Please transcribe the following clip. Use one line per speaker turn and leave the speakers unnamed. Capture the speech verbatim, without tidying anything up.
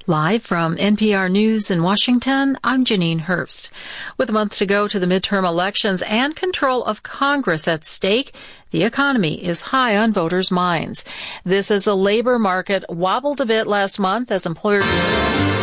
Live from N P R News in Washington, I'm Janine Herbst. With a month to go to the midterm elections and control of Congress at stake, the economy is high on voters' minds. This as the labor market wobbled a bit last month as employers